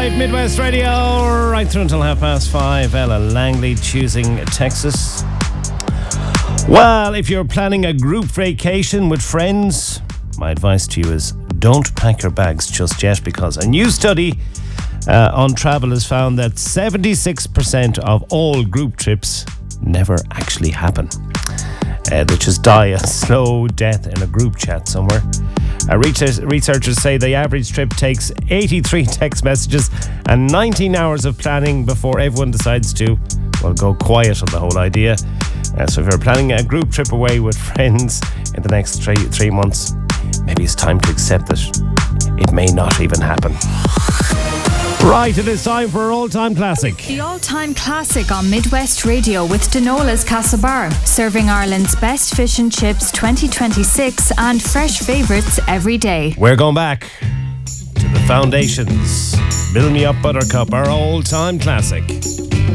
5, Midwest Radio, right through until 5:30. Ella Langley choosing Texas. Well, if you're planning a group vacation with friends, my advice to you is don't pack your bags just yet, because a new study on travel has found that 76% of all group trips never actually happen. They just die a slow death in a group chat somewhere. Researchers say the average trip takes 83 text messages and 19 hours of planning before everyone decides to, well, go quiet on the whole idea. So if you're planning a group trip away with friends in the next three months, maybe it's time to accept that it may not even happen. Right, it is time for our all-time classic. The all-time classic on Midwest Radio with Denola's Castlebar, serving Ireland's best fish and chips 2026 and fresh favourites every day. We're going back to the foundations. Build Me Up Buttercup, our all-time classic.